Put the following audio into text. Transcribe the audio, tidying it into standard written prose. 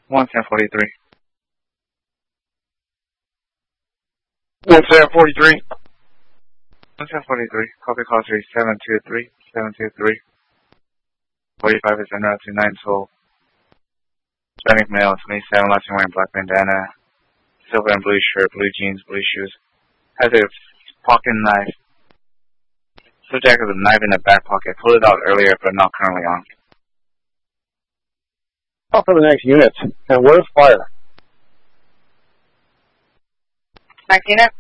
1743. 1743. 1743. Copy call 3723. 723. 45 is en route to 9 Seoul. Hispanic male, 27, last name wearing black bandana, silver and blue shirt, blue jeans, blue shoes. Has a pocket knife. Subject has a knife in the back pocket. Pulled it out earlier, but not currently on. Call for the next unit. And where's fire? Next unit.